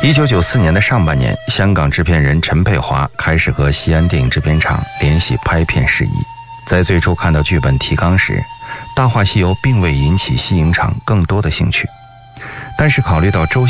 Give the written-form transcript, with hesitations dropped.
1994年的上半年，香港制片人陈佩华开始和西安电影制片厂联系拍片事宜。在最初看到剧本提纲时，《大话西游》并未引起西影厂更多的兴趣，但是考虑到周